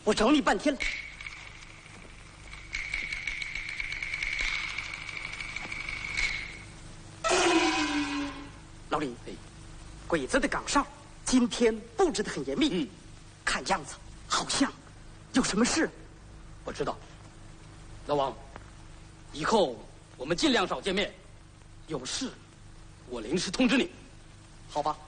我找你半天了。老李，鬼子的岗哨今天布置得很严密，看样子好像有什么事。 我知道，老王，以后我们尽量少见面，有事我临时通知你，好吧？